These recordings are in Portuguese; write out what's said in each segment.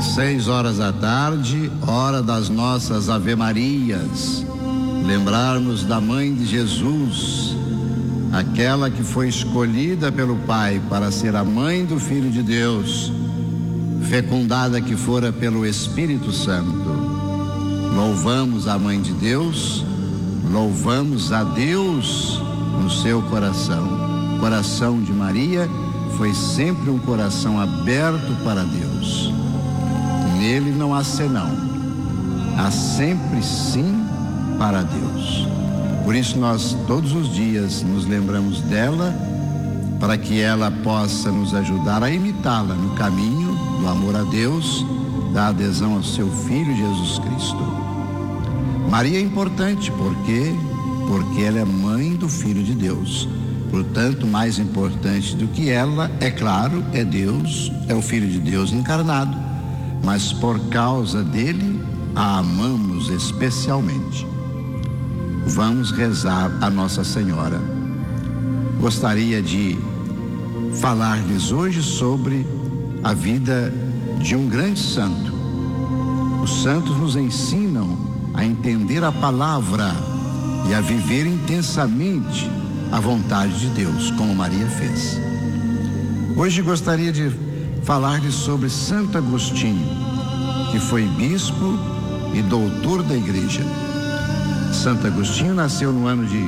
6 horas da tarde, hora das nossas Ave-Marias. Lembrarmos da mãe de Jesus, aquela que foi escolhida pelo Pai para ser a mãe do Filho de Deus, fecundada que fora pelo Espírito Santo. Louvamos a mãe de Deus, louvamos a Deus no seu coração. O coração de Maria foi sempre um coração aberto para Deus. Nele não há senão, há sempre sim para Deus. Por isso nós todos os dias nos lembramos dela, para que ela possa nos ajudar a imitá-la no caminho do amor a Deus, da adesão ao seu Filho Jesus Cristo. Maria é importante porque ela é mãe do Filho de Deus. Portanto, mais importante do que ela, é claro, é Deus, é o Filho de Deus encarnado. Mas por causa dele, a amamos especialmente. Vamos rezar a Nossa Senhora. Gostaria de falar-lhes hoje sobre a vida de um grande santo. Os santos nos ensinam a entender a palavra e a viver intensamente a vontade de Deus, como Maria fez. Hoje gostaria de falar-lhes sobre Santo Agostinho, que foi bispo e doutor da Igreja. Santo Agostinho nasceu no ano de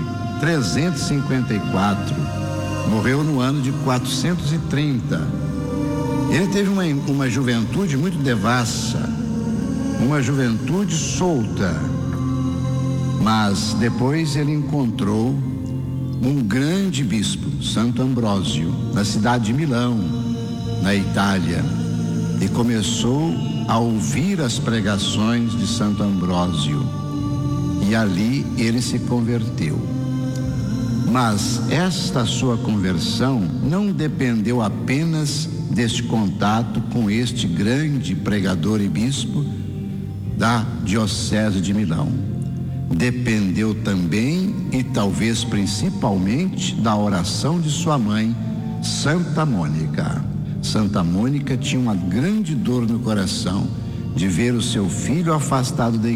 354, morreu no ano de 430. Ele teve uma juventude muito devassa, uma juventude solta, mas depois ele encontrou um grande bispo, Santo Ambrósio, na cidade de Milão, na Itália, e começou a ouvir as pregações de Santo Ambrósio, e ali ele se converteu. Mas esta sua conversão não dependeu apenas deste contato com este grande pregador e bispo da Diocese de Milão. Dependeu também e talvez principalmente da oração de sua mãe, Santa Mônica. Santa Mônica tinha uma grande dor no coração de ver o seu filho afastado da